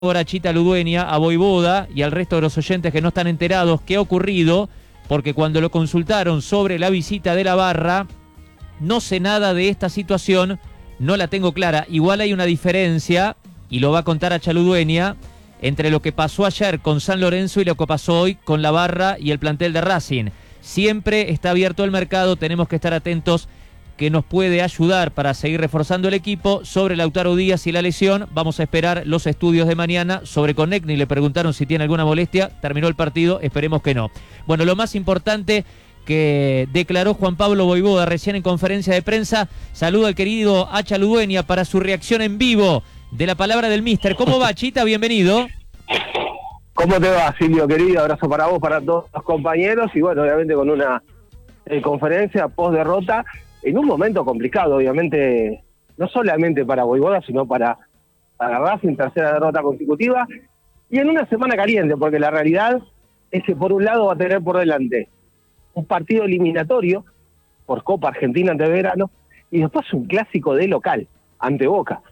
ahora Chita Ludueña a Voivoda y al resto de los oyentes que no están enterados qué ha ocurrido, porque cuando lo consultaron sobre la visita de la barra, no sé nada de esta situación, no la tengo clara. Igual hay una diferencia, y lo va a contar a Chaludueña, entre lo que pasó ayer con San Lorenzo y lo que pasó hoy con la barra y el plantel de Racing. Siempre está abierto el mercado, tenemos que estar atentos que nos puede ayudar para seguir reforzando el equipo. Sobre Lautaro Díaz y la lesión, vamos a esperar los estudios de mañana. Sobre Konechny le preguntaron si tiene alguna molestia, terminó el partido, esperemos que no. Bueno, lo más importante que declaró Juan Pablo Voivoda recién en conferencia de prensa, saludo al querido Hacha Ludueña para su reacción en vivo de la palabra del míster. ¿Cómo va, Chita? Bienvenido. ¿Cómo te va, Silvio, querido? Abrazo para vos, para todos los compañeros, y bueno, obviamente con una conferencia post-derrota, en un momento complicado, obviamente, no solamente para Voivoda, sino para Racing, tercera derrota consecutiva, y en una semana caliente, porque la realidad es que por un lado va a tener por delante un partido eliminatorio por Copa Argentina ante Verano, y después un clásico de local, ante Boca.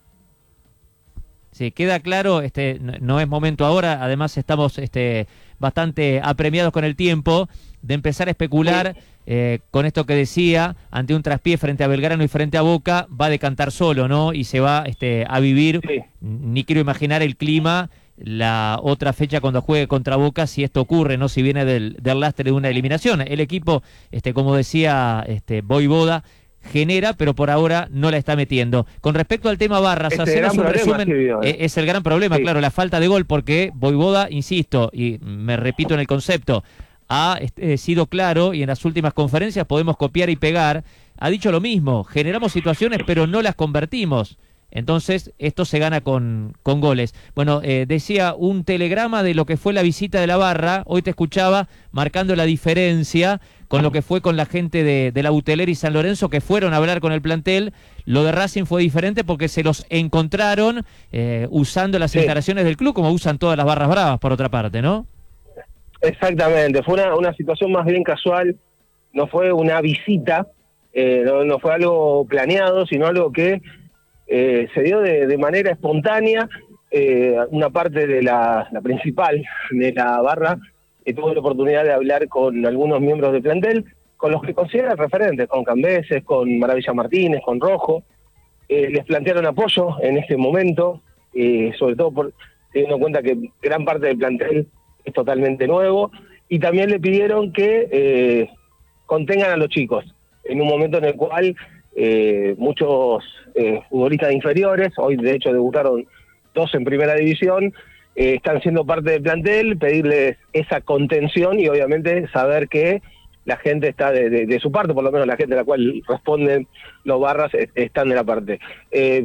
Sí, queda claro, no es momento ahora, además estamos bastante apremiados con el tiempo de empezar a especular con esto que decía, ante un traspié frente a Belgrano y frente a Boca, va a decantar solo, ¿no? Y se va a vivir, sí. Ni quiero imaginar el clima, la otra fecha cuando juegue contra Boca, si esto ocurre, ¿no? Si viene del lastre de una eliminación. El equipo, como decía Voivoda, genera, pero por ahora no la está metiendo. Con respecto al tema barras, hacemos un resumen, es el gran problema, sí. Claro, la falta de gol, porque Voivoda, insisto, y me repito en el concepto, ha sido claro, y en las últimas conferencias podemos copiar y pegar, ha dicho lo mismo, generamos situaciones pero no las convertimos. Entonces, esto se gana con goles. Bueno, decía un telegrama de lo que fue la visita de la barra, hoy te escuchaba marcando la diferencia con lo que fue con la gente de la Buteler y San Lorenzo, que fueron a hablar con el plantel. Lo de Racing fue diferente porque se los encontraron usando las instalaciones del club, como usan todas las barras bravas, por otra parte, ¿no? Exactamente, fue una situación más bien casual, no fue una visita, no fue algo planeado, sino algo que se dio de manera espontánea. Una parte de la principal de la barra tuvo la oportunidad de hablar con algunos miembros del plantel, con los que consideran referentes, con Cambeses, con Maravilla Martínez, con Rojo. Les plantearon apoyo en este momento, sobre todo teniendo en cuenta que gran parte del plantel es totalmente nuevo, y también le pidieron que contengan a los chicos, en un momento en el cual muchos futbolistas inferiores, hoy de hecho debutaron 2 en primera división, están siendo parte del plantel, pedirles esa contención y obviamente saber que la gente está de su parte, por lo menos la gente a la cual responden los barras están de la parte. Es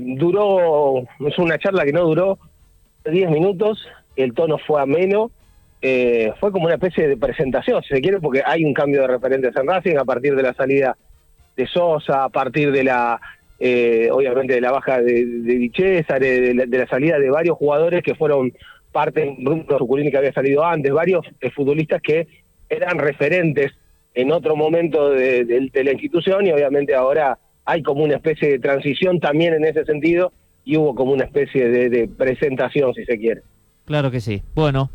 una charla que no duró 10 minutos, el tono fue ameno, fue como una especie de presentación, si se quiere, porque hay un cambio de referentes en Racing a partir de la salida de Sosa, a partir de obviamente de la baja de Di César, de la salida de varios jugadores que fueron parte, Bruno Zuculini que había salido antes, varios futbolistas que eran referentes en otro momento de la institución, y obviamente ahora hay como una especie de transición también en ese sentido, y hubo como una especie de presentación, si se quiere. Claro que sí. Bueno,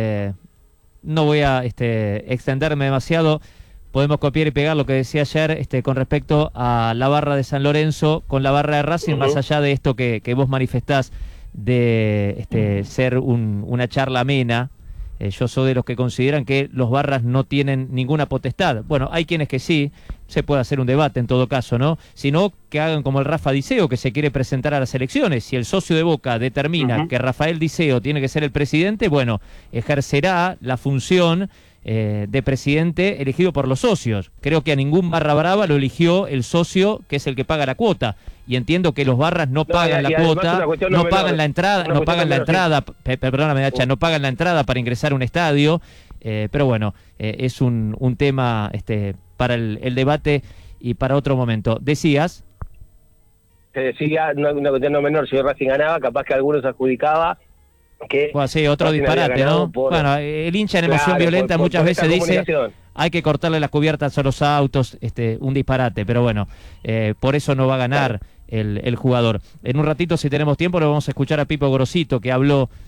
no voy a extenderme demasiado. Podemos copiar y pegar lo que decía ayer con respecto a la barra de San Lorenzo con la barra de Racing, más allá de esto que vos manifestás de ser una charla amena. Yo soy de los que consideran que los barras no tienen ninguna potestad. Bueno, hay quienes que sí, se puede hacer un debate en todo caso, ¿no? Sino que hagan como el Rafa Diceo, que se quiere presentar a las elecciones. Si el socio de Boca determina que Rafael Diceo tiene que ser el presidente, bueno, ejercerá la función de presidente elegido por los socios. Creo que a ningún barra brava lo eligió el socio, que es el que paga la cuota. Y entiendo que los barras no pagan la cuota, no pagan la entrada, no pagan la entrada, perdóname, Hacha, no pagan la entrada para ingresar a un estadio, pero bueno, es un tema para el debate y para otro momento. ¿Decías? Te decía, una cuestión no menor, si Racing ganaba, capaz que algunos adjudicaba que... Bueno, sí, otro disparate, ¿no? Bueno, el hincha en emoción violenta muchas veces dice hay que cortarle las cubiertas a los autos, un disparate, pero bueno, por eso no va a ganar el jugador. En un ratito, si tenemos tiempo, lo vamos a escuchar a Pipo Grosito, que habló